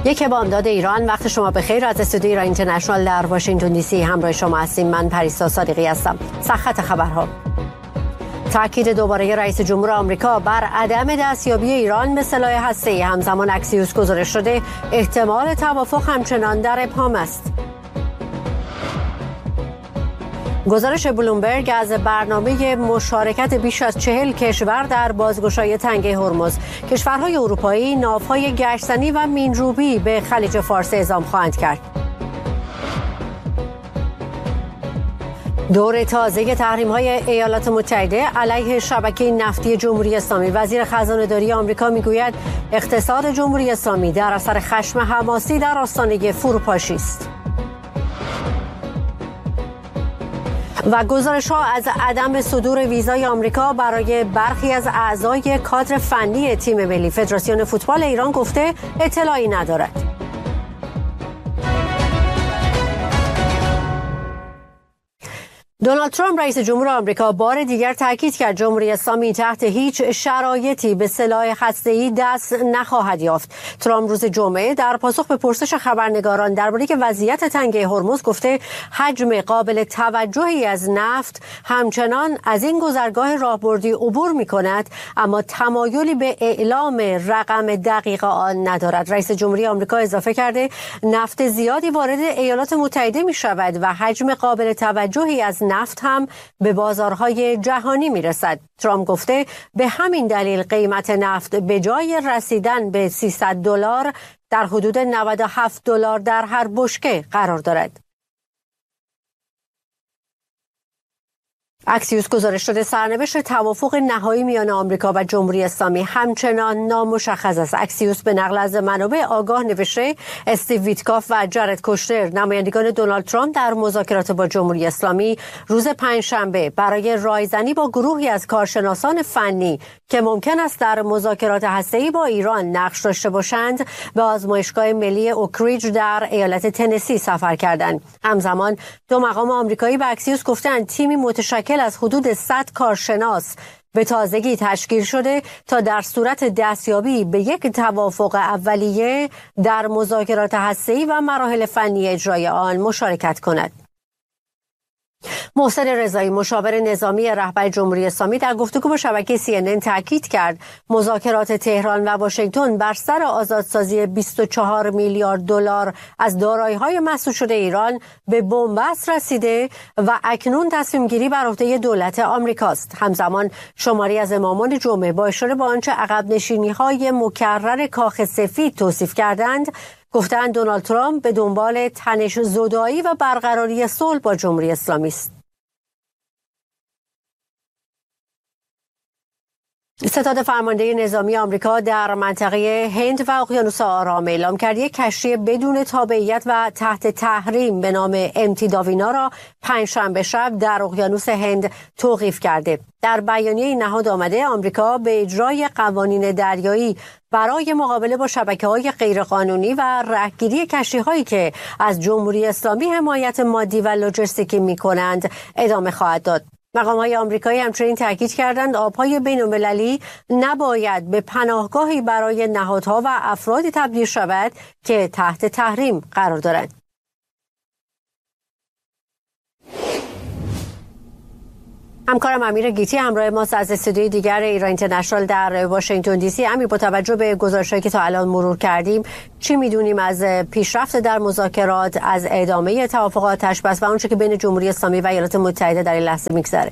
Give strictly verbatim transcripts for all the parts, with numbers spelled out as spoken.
یک بامداد ایران. وقت شما بخیر. از استودیوی ایران اینترنشنال در واشنگتن دی سی همراه شما هستیم. من پریسا صادقی هستم. سرخط خبرها: تاکید دوباره رئیس جمهور آمریکا بر عدم دستیابی ایران به سلاح هسته‌ای. همزمان اکسیوس گزارش شده احتمال توافق همچنان در ابهام است. گزارش بلومبرگ از برنامه مشارکت بیش از چهل کشور در بازگشایی تنگه هرمز. کشورهای اروپایی ناوهای گشتنی و مین‌روبی به خلیج فارس اعزام خواهند کرد. دور تازه تحریم‌های ایالات متحده علیه شبکه نفتی جمهوری اسلامی. وزیر خزانه‌داری آمریکا میگوید اقتصاد جمهوری اسلامی در اثر خشم حماسی در آستانه فروپاشی است. و گزارش‌ها از عدم صدور ویزای آمریکا برای برخی از اعضای کادر فنی تیم ملی. فدراسیون فوتبال ایران گفته اطلاعی ندارد. دونالد ترامپ رئیس جمهور آمریکا بار دیگر تاکید کرد جمهوری اسلامی تحت هیچ شرایطی به سلاح هسته‌ای دست نخواهد یافت. ترامپ روز جمعه در پاسخ به پرسش خبرنگاران درباره وضعیت تنگه هرمز گفته حجم قابل توجهی از نفت همچنان از این گذرگاه راهبردی عبور می‌کند، اما تمایلی به اعلام رقم دقیق آن ندارد. رئیس جمهوری آمریکا اضافه کرده نفت زیادی وارد ایالات متحده می‌شود و حجم قابل توجهی از نفت هم به بازارهای جهانی میرسد. ترامپ گفته به همین دلیل قیمت نفت به جای رسیدن به سیصد دلار در حدود نود و هفت دلار در هر بشکه قرار دارد. اکسیوس گزارش شده سرنوشت توافق نهایی میان آمریکا و جمهوری اسلامی همچنان نامشخص است. اکسیوس به نقل از منابع آگاه نوشته استیو ویتکاف و جارد کوشنر نمایندگان دونالد ترامپ در مذاکرات با جمهوری اسلامی روز پنجشنبه برای رایزنی با گروهی از کارشناسان فنی که ممکن است در مذاکرات هسته‌ای با ایران نقش داشته باشند به آزمایشگاه ملی اوکریج در ایالت تنسی سفر کردند. همزمان دو مقام آمریکایی به اکسیوس گفتند تیمی متشکل از حدود صد کارشناس به تازگی تشکیل شده تا در صورت دستیابی به یک توافق اولیه در مذاکرات هسته‌ای و مراحل فنی اجرای آن مشارکت کند. محسن رضایی مشاور نظامی رهبر جمهوری اسلامی در گفتگو با شبکه سی ان ان تاکید کرد مذاکرات تهران و واشنگتن بر سر آزادسازی بیست و چهار میلیارد دلار از دارایی‌های مسدود شده ایران به بنبست رسیده و اکنون تصمیم گیری بر عهده دولت آمریکاست. همزمان شماری از امامان جمعه با اشاره به آنچه عقب نشینی‌های مکرر کاخ سفید توصیف کردند گفتند دونالد ترامپ به دنبال تنش زدایی و برقراری صلح با جمهوری اسلامی است. ستاد فرمانده نظامی آمریکا در منطقه هند و اقیانوس آرام اعلام کرد یک کشتی بدون تابعیت و تحت تحریم به نام امتی داوینا را پنجشنبه شب در اقیانوس هند توقیف کرده. در بیانیه نهاد آمده آمریکا به اجرای قوانین دریایی برای مقابله با شبکه‌های غیرقانونی و رهگیری کشتی‌هایی که از جمهوری اسلامی حمایت مادی و لوجستیکی می‌کنند ادامه خواهد داد. مقام‌های آمریکایی همچنین تاکید کردند آب‌های بین‌المللی نباید به پناهگاهی برای نهادها و افرادی تبدیل شود که تحت تحریم قرار دارند. همکارم امیر گیتی همراه ماست از استودیوی دیگر ایران اینترنشنال در واشنگتن دی سی. امیر، با توجه به گزارش‌هایی که تا الان مرور کردیم چی می‌دونیم از پیشرفت در مذاکرات، از ادامه توافقات آتش‌بس و اونچه که بین جمهوری اسلامی و ایالات متحده در این لحظه می‌گذره؟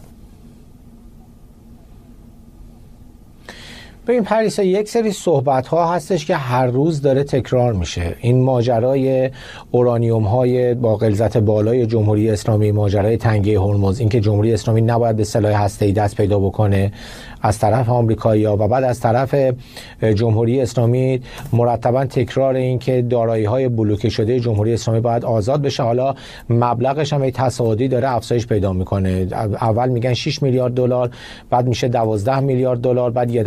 ببین پریسا، یک سری صحبت ها هستش که هر روز داره تکرار میشه. این ماجرای اورانیوم های با غلظت بالای جمهوری اسلامی، ماجرای تنگه هرمز، اینکه جمهوری اسلامی نباید به سلاح هسته‌ای دست پیدا بکنه از طرف آمریکایی‌ها و بعد از طرف جمهوری اسلامی مرتبا تکرار این که دارایی‌های بلوکه شده جمهوری اسلامی باید آزاد بشه. حالا مبلغش هم تصاعدی داره افزایش پیدا میکنه. اول میگن شش میلیارد دلار، بعد میشه دوازده میلیارد دلار، بعد یه دفعه آقای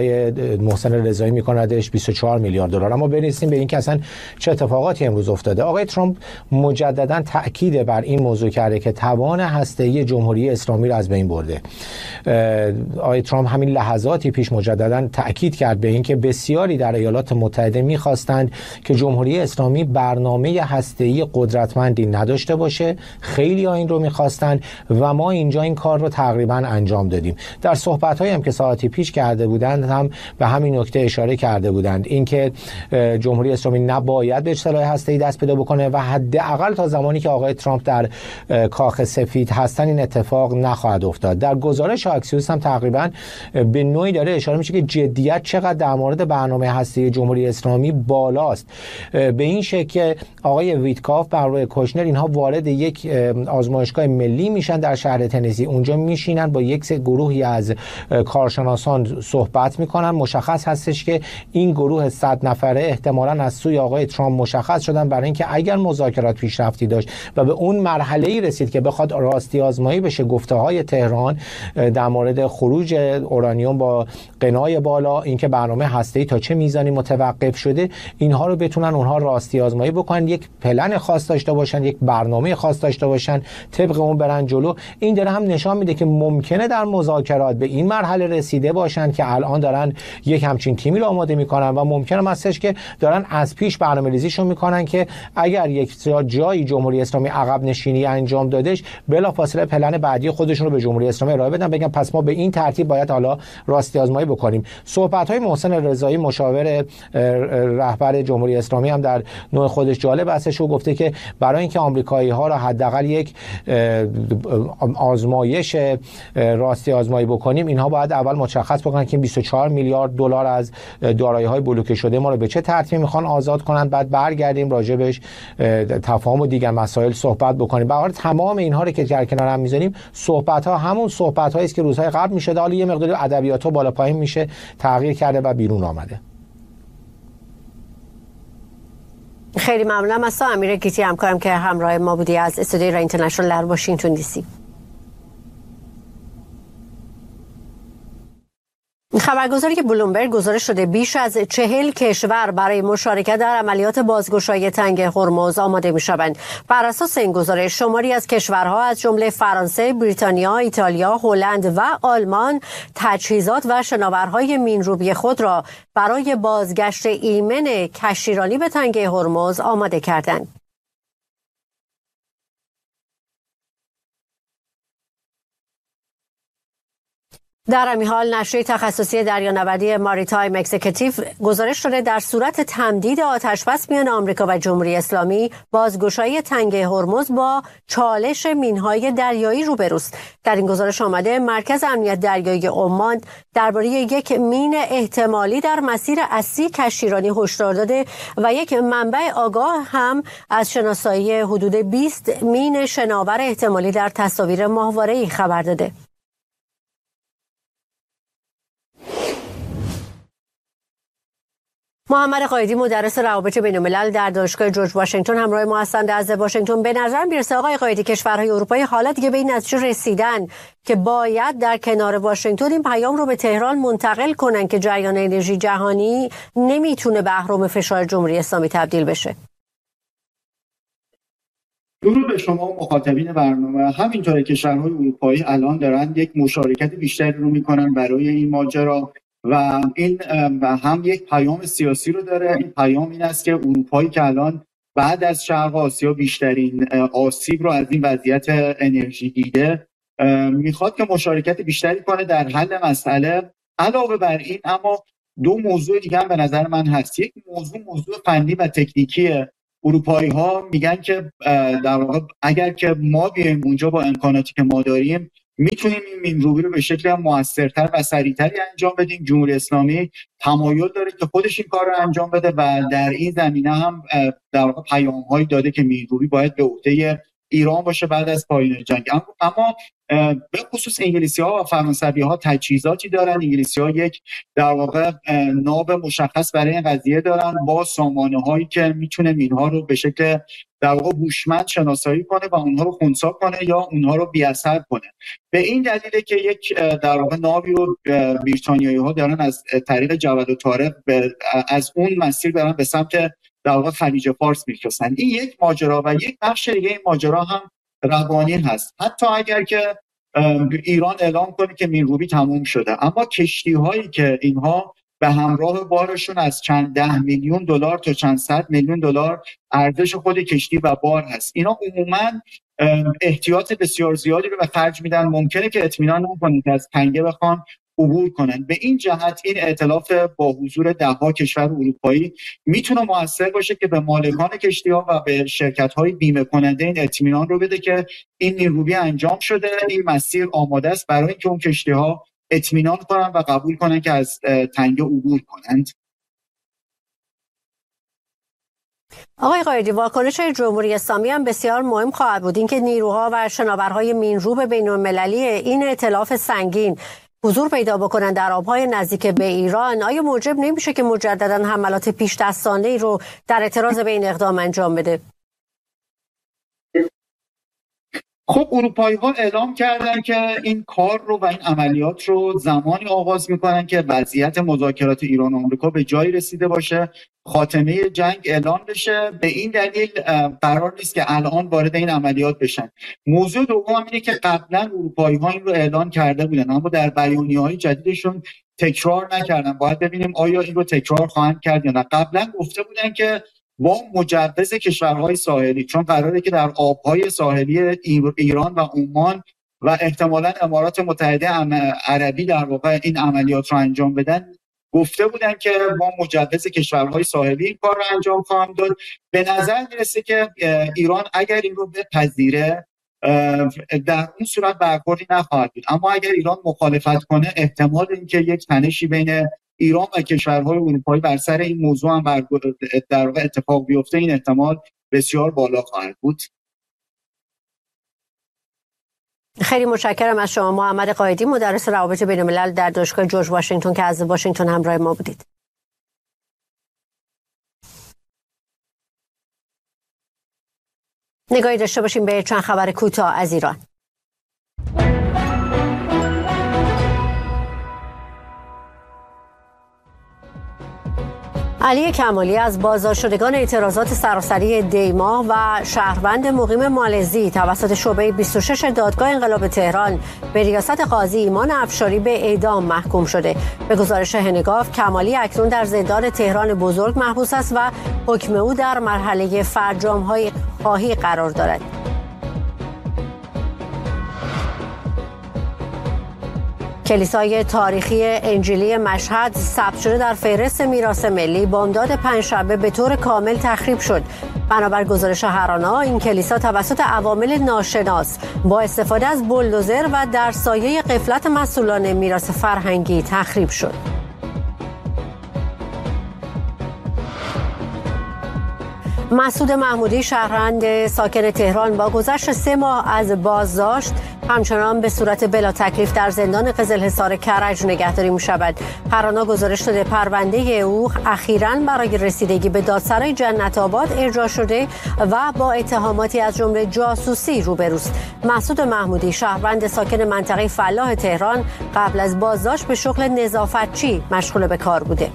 آقای محسن رضایی میکندش بیست و چهار میلیارد دلار. اما برسیم به این که اصلا چه اتفاقاتی امروز افتاده. آقای ترامپ مجددا تاکید بر این موضوع کرده که توان هسته‌ای جمهوری اسلامی را از بین برده. آقای ترامپ همین لحظاتی پیش مجددا تاکید کرد به این که بسیاری در ایالات متحده میخواستند که جمهوری اسلامی برنامه هسته‌ای قدرتمندی نداشته باشه. خیلی ها این رو میخواستند و ما اینجا این کار رو تقریبا انجام دادیم. در صحبت‌هایی هم که ساعتی پیش کرده بودند هم به همین نکته اشاره کرده بودند، اینکه جمهوری اسلامی نباید به سلاح هسته‌ای دست پیدا بکنه و حداقل تا زمانی که آقای ترامپ در کاخ سفید هستن این اتفاق نخواهد افتاد. در گزارش آکسیوس هم تقریبا به نوعی داره اشاره میشه که جدیت چقدر در مورد برنامه هسته‌ای جمهوری اسلامی بالاست، به این شکل که آقای ویتکاف برای کوشنر اینها وارد یک آزمایشگاه ملی میشن در شهر تنسی. اونجا میشینن با یک گروهی از کارشناسان صحبت میکنن. مشخص هستش که این گروه صد نفره احتمالاً از سوی آقای ترامپ مشخص شدن برای اینکه اگر مذاکرات پیشرفتی داشت و به اون مرحله‌ای رسید که بخواد راستی آزمایی بشه گفته‌های تهران در مورد خروج اورانیوم با قنای بالا، اینکه برنامه هسته‌ای تا چه میزانی متوقف شده، اینها رو بتونن اونها راستی آزمایی بکنن، یک پلن خاص داشته باشن، یک برنامه خاص داشته باشن، طبق اون برن جلو. این داره هم نشان میده که ممکنه در مذاکرات به این مرحله رسیده باشن که الان دارن یک همچین تیمی رو آماده میکنن و ممکنه هستش که دارن از پیش برنامه‌ریزیشون میکنن که اگر یک جایی جمهوری اسلامی عقب نشینی انجام دادش، بلافاصله پلن بعدی خودشون رو به جمهوری اسلامی ارائه بدن، بگن پس ما به این ترتیب باید حالا راستی آزمایی بکنیم. صحبت‌های محسن رضایی مشاور رهبر جمهوری اسلامی هم در نوع خودش جالب هستش و گفته که برای اینکه آمریکایی‌ها را حداقل یک آزمایش راستی آزمایی بکنیم، اینها باید اول مشخص بکنن که بیست و چهار میلیارد دلار از دارایی‌های بلوکه شده ما رو به چه ترتیبی میخوان آزاد کنن، بعد برگردیم راجبش تفاهم و دیگر مسائل صحبت بکنیم. به هر حال تمام اینها رو که در کنار هم می‌ذاریم، صحبت‌ها همون صحبت‌هایی است که روزهای قبل می‌شد، حالا یه مقداری ادبیات‌ها بالا پایین میشه، تغییر کرده و بیرون آمده. خیلی ممنونم از تو امیر گیتی، همکارم که همراه ما بودی از استودیوی رای اینترنشنال در واشنگتن دی سی. خبرگزاری که بلومبرگ گزارش شده بیش از چهل کشور برای مشارکت در عملیات بازگشایی تنگ هرمز آماده می‌شوند. بر اساس این گزارش شماری از کشورها از جمله فرانسه، بریتانیا، ایتالیا، هلند و آلمان تجهیزات و شناورهای مین‌روبی خود را برای بازگشت ایمن کشتیرانی به تنگه هرمز آماده کردند. در همین حال نشریه تخصصی دریانوردی ماریتایم اکزیکیتیو گزارش شده در صورت تمدید آتشبس میان آمریکا و جمهوری اسلامی، بازگشایی تنگه هرمز با چالش مینهای دریایی روبروست. در این گزارش آمده مرکز امنیت دریایی عمان درباره یک مین احتمالی در مسیر اصلی کشتیرانی هشدار داده و یک منبع آگاه هم از شناسایی حدود بیست مین شناور احتمالی در تصاویر ماهواره‌ای خبر داده. محمد قایدی مدرس روابط بین‌الملل در دانشگاه جورج واشنگتن همراه ما هستند از واشنگتن. به نظر میرسه آقای قایدی کشورهای اروپایی حالا دیگه به این نتیجه رسیدن که باید در کنار واشنگتن این پیام رو به تهران منتقل کنن که جریان انرژی جهانی نمیتونه به اهرم فشار جمهوری اسلامی تبدیل بشه. درود به شما مخاطبین برنامه. همینطوره که کشورهای اروپایی الان دارن یک مشارکت بیشتری رو میکنن برای این ماجرا و این هم یک پیام سیاسی رو داره. این پیام این است که اروپایی که الان بعد از شرق آسیا بیشترین آسیب رو از این وضعیت انرژی دیده، میخواد که مشارکت بیشتری کنه در حل مسئله. علاوه بر این اما دو موضوع دیگه هم به نظر من هست. یک موضوع موضوع فنی و تکنیکیه. اروپایی ها میگن که در واقع اگر که ما بیایم اونجا با امکاناتی که ما داریم میتونیم این مین‌روبی رو به شکل موثرتر و سریعتری انجام بدیم. جمهوری اسلامی تمایل داره که خودش این کار رو انجام بده و در این زمینه هم در واقع پیام‌هایی داده که مین‌روبی باید به عهده ایران باشه بعد از پایان جنگ. اما به خصوص انگلیسی‌ها و فرانسوی‌ها تجهیزاتی دارن. انگلیسی‌ها یک در واقع ناب مشخص برای این قضیه دارن با سامانه‌هایی که میتونه مین‌ها رو به شکل در واقع هوشمند شناسایی کنه و اونها رو خنثی کنه یا اونها رو بی‌اثر کنه. به این دلیله که یک در واقع ناوی رو بریتانیایی‌ها دارن از طریق جبل الطارق از اون مسیر برن به سمت در واقع خلیج فارس می‌رسن. این یک ماجرا و یک بخش دیگه این ماجرا هم روانی هست. حتی اگر که ایران اعلام کنه که مین‌روبی تموم شده، اما کشتی‌هایی که اینها به همراه بارشون از چند ده میلیون دلار تا چند صد میلیون دلار ارزش خود کشتی و بار هست، اینا عموماً احتیاط بسیار زیادی رو به خرج میدن. ممکنه که اطمینان نکنن که از تنگه بخوان عبور کنن. به این جهت این ائتلاف با حضور ده‌ها کشور اروپایی میتونه موثر باشه که به مالکان کشتی‌ها و به شرکت‌های بیمه کننده این اطمینان رو بده که این مین‌روبی انجام شده، این مسیر آماده است برای اینکه اون کشتی‌ها اطمینان کنن و قبول کنن که از تنگه عبور کنند. آقای قایدی، واکنش جمهوری اسلامی هم بسیار مهم خواهد بود. اینکه نیروها و شناورهای مین‌روب بین‌المللی این ائتلاف سنگین حضور پیدا بکنن در آبهای نزدیک به ایران، آیا موجب نمیشه که مجددا حملات پیش دستانه‌ای رو در اعتراض به این اقدام انجام بده؟ خب اروپایی‌ها اعلام کردن که این کار رو و این عملیات رو زمانی آغاز میکنن که وضعیت مذاکرات ایران و آمریکا به جایی رسیده باشه، خاتمه جنگ اعلام بشه. به این دلیل قرار نیست که الان وارد این عملیات بشن. موضوع دوم اینه که قبلا اروپایی‌ها این رو اعلان کرده بودن اما در بیانیه‌های جدیدشون تکرار نکردن. باید ببینیم آیا این رو تکرار خواهند کرد یا نه. قبلا گفته بودن که با مجوز کشورهای ساحلی، چون قراره که در آبهای ساحلی ایران و عمان و احتمالاً امارات متحده عربی در واقع این عملیات رو انجام بدن، گفته بودن که با مجوز کشورهای ساحلی این کار رو انجام خواهم داد. به نظر میرسه که ایران اگر این رو بپذیره در اون صورت برخوردی نخواهد بود، اما اگر ایران مخالفت کنه احتمال اینکه یک تنشی بین ایران و کشورهای اروپایی بر سر این موضوع هم در واقع اتفاق بیفته، این احتمال بسیار بالا خواهد بود. خیلی متشکرم از شما محمد قایدی، مدرس روابط بین‌الملل در دانشگاه جورج واشنگتن که از واشنگتن همراه ما بودید. نگاهی داشته باشیم به چند خبر کوتاه از ایران. علی کمالی از بازداشتشدگان اعتراضات سراسری دیما و شهروند مقیم مالزی توسط شعبه بیست و شش دادگاه انقلاب تهران به ریاست قاضی ایمان افشاری به اعدام محکوم شده. به گزارش هنگاف، کمالی اکنون در زندان تهران بزرگ محبوس است و حکم او در مرحله فرجام‌های خواهی قرار دارد. کلیسای تاریخی انجیلی مشهد ثبت شده در فهرست میراث ملی بامداد پنجشنبه به طور کامل تخریب شد. بنابر گزارش هرانا، این کلیسا توسط عوامل ناشناس با استفاده از بولدوزر و در سایه غفلت مسئولان میراث فرهنگی تخریب شد. مسعود محمودی، شهروند ساکن تهران، با گذشت سه ماه از بازداشت همچنان به صورت بلا تکلیف در زندان قزلحصار کرج نگهداری می شود. هرانا گزارش داده پرونده او اخیراً برای رسیدگی به دادسرای جنت آباد ارجاع شده و با اتهاماتی از جمله جاسوسی روبروست. مسعود محمودی، شهروند ساکن منطقه فلاح تهران، قبل از بازداشت به شغل نظافتچی مشغول به کار بوده.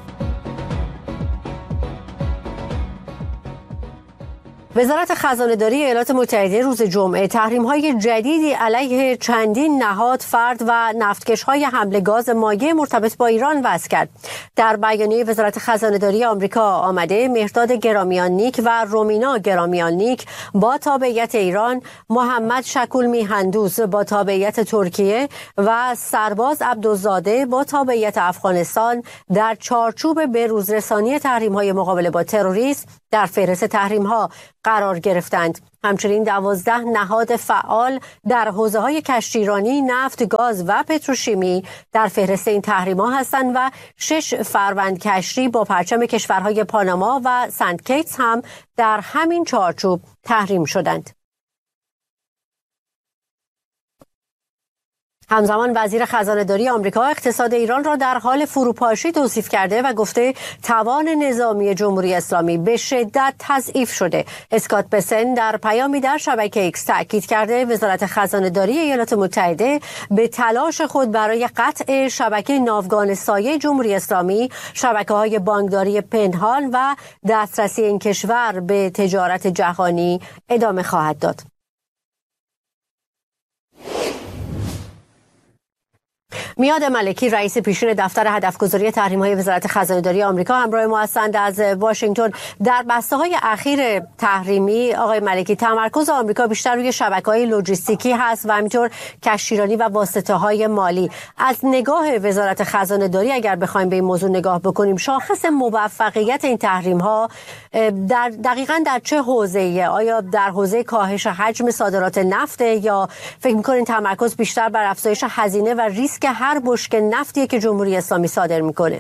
وزارت خزانه‌داری ایالات متحده روز جمعه تحریم‌های جدیدی علیه چندین نهاد، فرد و نفتکش‌های حمل گاز مایع مرتبط با ایران وضع کرد. در بیانیه وزارت خزانه‌داری آمریکا آمده مهرداد گرامیان نیک و رومینا گرامیان نیک با تابعیت ایران، محمد شکول میهندوز با تابعیت ترکیه و سرباز عبدالزاده با تابعیت افغانستان در چارچوب بروزرسانی تحریم‌های مقابله با تروریسم در فهرست تحریم‌ها قرار گرفتند. همچنین دوازده نهاد فعال در حوزه‌های کشتیرانی، نفت، گاز و پتروشیمی در فهرست این تحریم‌ها هستند و شش فروند کشتی با پرچم کشورهای پاناما و سنت کیتس هم در همین چارچوب تحریم شدند. همزمان وزیر خزانه‌داری آمریکا اقتصاد ایران را در حال فروپاشی توصیف کرده و گفته توان نظامی جمهوری اسلامی به شدت تضعیف شده. اسکات بسن در پیامی در شبکه ایکس تاکید کرده وزارت خزانه‌داری ایالات متحده به تلاش خود برای قطع شبکه ناوگان سایه جمهوری اسلامی، شبکه‌های بانکداری پنهان و دسترسی این کشور به تجارت جهانی ادامه خواهد داد. میاد ملکی رئیس پیشین دفتر هدفگذاری تحریم‌های وزارت خزانه‌داری آمریکا همراه ما هستند از واشنگتن. در بسته‌های اخیر تحریمی آقای ملکی تمرکز آمریکا بیشتر روی شبکه‌های لوجستیکی هست و همینطور کشتیرانی و واسطه‌های مالی. از نگاه وزارت خزانه‌داری اگر بخوایم به این موضوع نگاه بکنیم، شاخص موفقیت این تحریم‌ها در دقیقاً در چه حوزه‌ای؟ آیا در حوزه کاهش حجم صادرات نفت یا فکر می‌کنین تمرکز بیشتر بر افزایش هزینه و ریسک هر بشکه نفتیه که جمهوری اسلامی صادر میکنه؟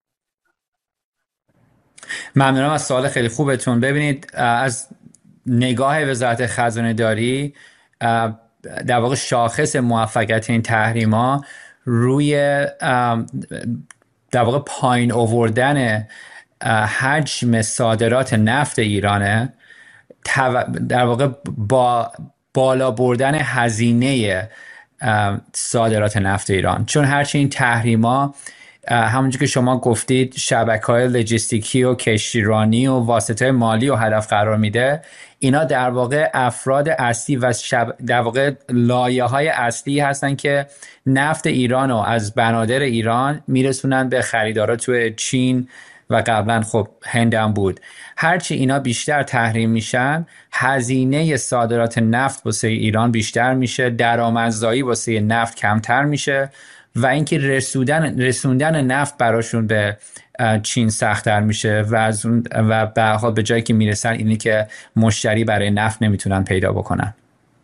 ممنونم از سوال خیلی خوبتون. ببینید، از نگاه وزارت خزانه‌داری در واقع شاخص موفقیت این تحریما روی در واقع پایین آوردن حجم صادرات نفت ایرانه، در واقع با بالا بردن هزینه صادرات نفت ایران. چون هرچی این تحریما همونجور که شما گفتید شبکه‌های لوجستیکی و کشتیرانی و واسطه مالی و هدف قرار میده، اینا در واقع افراد اصلی و شب... در واقع لایه‌های اصلی هستن که نفت ایران رو از بنادر ایران میرسونن به خریدارا توی چین و قبلا خب هند هم بود. هرچی اینا بیشتر تحریم میشن، هزینه صادرات نفت واسه ایران بیشتر میشه، درآمدزایی واسه نفت کمتر میشه و اینکه رسوندن رسوندن نفت براشون به چین سخت‌تر میشه و از اون و به هر حال به جایی که میرسن اینی که مشتری برای نفت نمیتونن پیدا بکنن.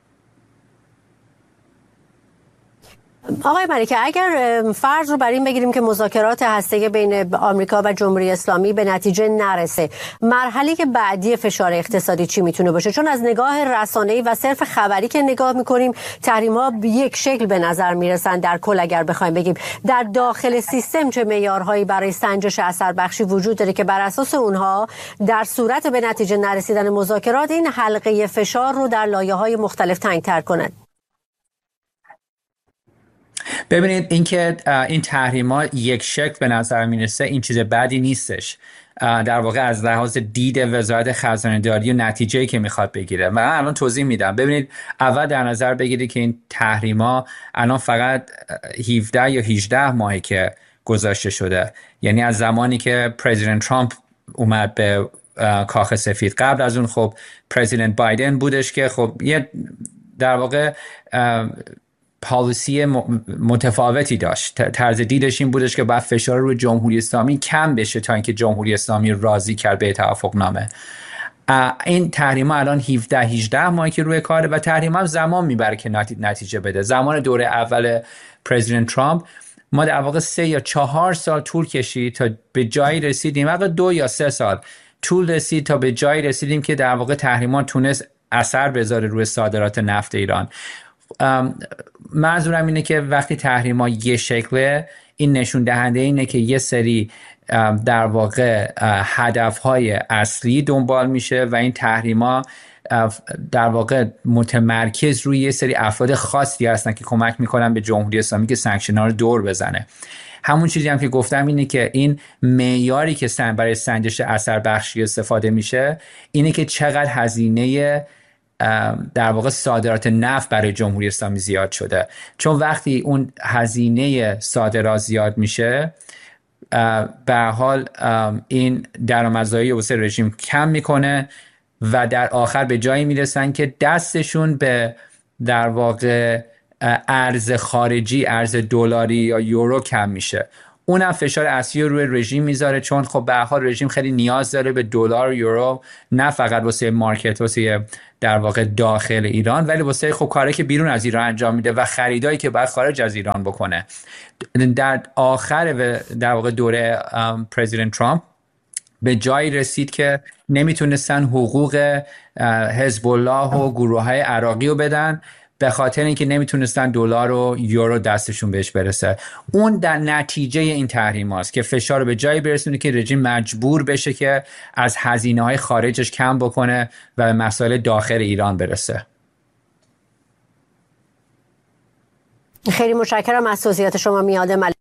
آقای ملکی، اگر فرض رو بر این بگیریم که مذاکرات هسته‌ای بین آمریکا و جمهوری اسلامی به نتیجه نرسه، مرحله که بعدی فشار اقتصادی چی میتونه باشه؟ چون از نگاه رسانه‌ای و صرف خبری که نگاه میکنیم تحریم‌ها به یک شکل به نظر میرسن. در کل اگر بخوایم بگیم در داخل سیستم چه معیارهایی برای سنجش اثر بخشی وجود داره که بر اساس اونها در صورت به نتیجه نرسیدن مذاکرات این حلقه فشار رو در لایه‌های مختلف تنگ‌تر کند؟ ببینید، اینکه این تحریما یک شکل به نظر میرسه این چیز بدی نیستش. در واقع از لحاظ دید وزارت خزانه‌داری و نتیجه‌ای که میخواد بگیره، من الان توضیح میدم. ببینید، اول در نظر بگیرید که این تحریما الان فقط هفده یا هجده ماهی که گذاشته شده، یعنی از زمانی که پرزیدنت ترامپ اومد به کاخ سفید. قبل از اون خب پرزیدنت بایدن بودش که خب یه در واقع پالیسی متفاوتی داشت. طرز دیدش این بودش که باید فشار روی جمهوری اسلامی کم بشه تا اینکه جمهوری اسلامی راضی کرد به توافق نامه. این تحریما الان هفده هجده ماهی که روی کاره و تحریما زمان میبره که نتیجه بده. زمان دوره اول پرزیدنت ترامپ ما در واقع سه یا چهار سال طول کشید تا به جایی رسیدیم، واقعا دو یا سه سال طول رسید تا به جایی رسیدیم که در واقع تحریما تونست اثر بذاره روی صادرات نفت ایران. منظورم اینه که وقتی تحریما یه شکله، این نشون دهنده اینه که یه سری در واقع هدفهای اصلی دنبال میشه و این تحریما در واقع متمرکز روی یه سری افراد خاصی هستن که کمک میکنن به جمهوری اسلامی که سانکشن‌ها رو دور بزنه. همون چیزی هم که گفتم اینه که این معیاری که سن برای سنجش اثر بخشی استفاده میشه اینه که چقدر هزینه در واقع صادرات نفت برای جمهوری اسلامی زیاد شده. چون وقتی اون هزینه صادرات زیاد میشه، به هر حال این درآمدزایی واسه رژیم کم میکنه و در آخر به جایی میرسن که دستشون به در واقع ارز خارجی، ارز دلاری یا یورو کم میشه. اونم فشار اصلی روی رژیم میذاره، چون خب به هر حال رژیم خیلی نیاز داره به دلار و یورو، نه فقط واسه مارکت، واسه در واقع داخل ایران، ولی واسه خب کاری که بیرون از ایران انجام میده و خریدایی که باید خارج از ایران بکنه. در آخر در واقع دوره پرزیدنت ترامپ به جایی رسید که نمیتونستن حقوق حزب الله و گروه‌های عراقی رو بدن به خاطر اینکه نمیتونستن دلار و یورو دستشون بهش برسه. اون در نتیجه این تحریم هاست که فشار رو به جایی برسونه که رژیم مجبور بشه که از هزینه های خارجش کم بکنه و به مسائل داخل ایران برسه. خیلی متشکرم از توضیحات شما میاد ملک.